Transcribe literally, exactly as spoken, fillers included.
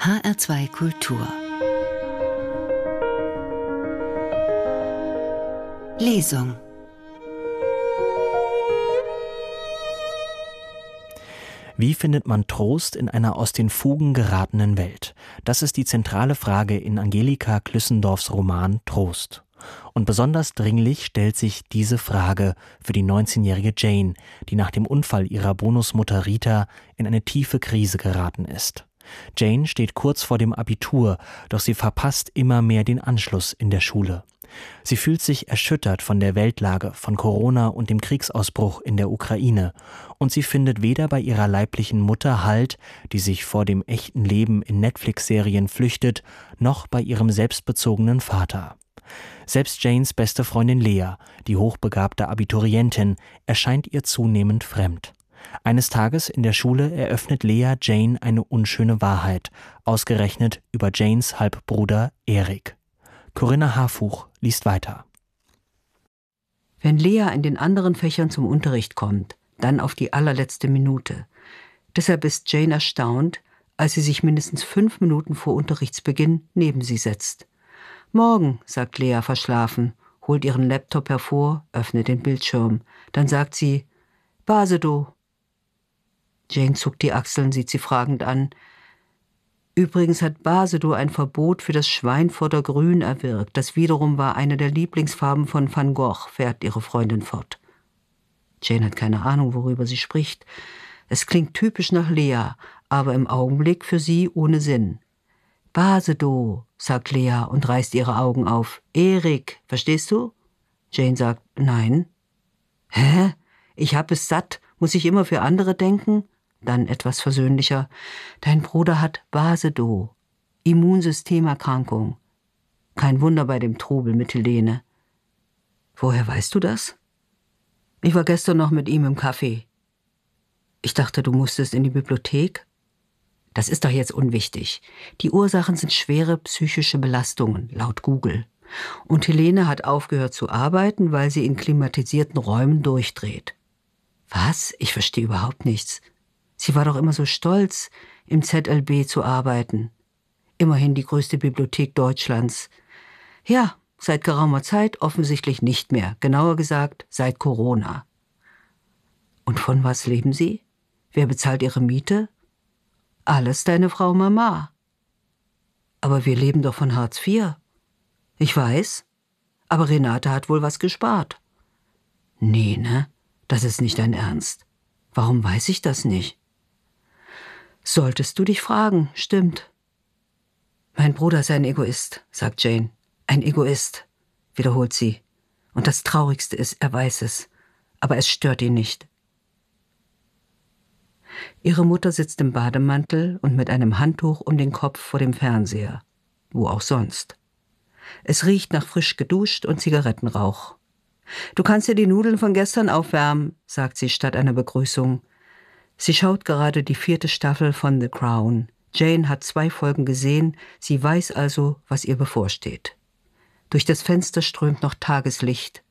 H R zwei Kultur. Lesung. Wie findet man Trost in einer aus den Fugen geratenen Welt? Das ist die zentrale Frage in Angelika Klüssendorfs Roman Trost. Und besonders dringlich stellt sich diese Frage für die neunzehnjährige Jane, die nach dem Unfall ihrer Bonusmutter Rita in eine tiefe Krise geraten ist. Jane steht kurz vor dem Abitur, doch sie verpasst immer mehr den Anschluss in der Schule. Sie fühlt sich erschüttert von der Weltlage, von Corona und dem Kriegsausbruch in der Ukraine. Und sie findet weder bei ihrer leiblichen Mutter Halt, die sich vor dem echten Leben in Netflix-Serien flüchtet, noch bei ihrem selbstbezogenen Vater. Selbst Janes beste Freundin Lea, die hochbegabte Abiturientin, erscheint ihr zunehmend fremd. Eines Tages in der Schule eröffnet Lea Jane eine unschöne Wahrheit, ausgerechnet über Janes Halbbruder Erik. Corinna Harfuch liest weiter. Wenn Lea in den anderen Fächern zum Unterricht kommt, dann auf die allerletzte Minute. Deshalb ist Jane erstaunt, als sie sich mindestens fünf Minuten vor Unterrichtsbeginn neben sie setzt. »Morgen«, sagt Lea verschlafen, holt ihren Laptop hervor, öffnet den Bildschirm. Dann sagt sie, »Basedow«. Jane zuckt die Achseln, sieht sie fragend an. Übrigens hat Basedow ein Verbot für das Schweinfurter Grün erwirkt. Das wiederum war eine der Lieblingsfarben von Van Gogh, fährt ihre Freundin fort. Jane hat keine Ahnung, worüber sie spricht. Es klingt typisch nach Lea, aber im Augenblick für sie ohne Sinn. »Basedow«, sagt Lea und reißt ihre Augen auf. »Erik, verstehst du?« Jane sagt, »Nein.« »Hä? Ich hab es satt. Muss ich immer für andere denken?« Dann etwas versöhnlicher. »Dein Bruder hat Basedow, Immunsystemerkrankung. Kein Wunder bei dem Trubel mit Helene.« »Woher weißt du das?« »Ich war gestern noch mit ihm im Café.« »Ich dachte, du musstest in die Bibliothek?« »Das ist doch jetzt unwichtig. Die Ursachen sind schwere psychische Belastungen, laut Google. Und Helene hat aufgehört zu arbeiten, weil sie in klimatisierten Räumen durchdreht.« »Was? Ich verstehe überhaupt nichts. Sie war doch immer so stolz, im Z L B zu arbeiten. Immerhin die größte Bibliothek Deutschlands. Ja, seit geraumer Zeit offensichtlich nicht mehr. Genauer gesagt, seit Corona.« »Und von was leben Sie? Wer bezahlt Ihre Miete?« »Alles deine Frau Mama.« »Aber wir leben doch von Hartz vier.« »Ich weiß. Aber Renate hat wohl was gespart.« »Nee, ne? Das ist nicht dein Ernst. Warum weiß ich das nicht?« »Solltest du dich fragen, stimmt.« »Mein Bruder ist ein Egoist«, sagt Jane. »Ein Egoist«, wiederholt sie. Und das Traurigste ist, er weiß es. Aber es stört ihn nicht. Ihre Mutter sitzt im Bademantel und mit einem Handtuch um den Kopf vor dem Fernseher. Wo auch sonst. Es riecht nach frisch geduscht und Zigarettenrauch. »Du kannst dir die Nudeln von gestern aufwärmen«, sagt sie statt einer Begrüßung. Sie schaut gerade die vierte Staffel von The Crown. Jane hat zwei Folgen gesehen, sie weiß also, was ihr bevorsteht. Durch das Fenster strömt noch Tageslicht.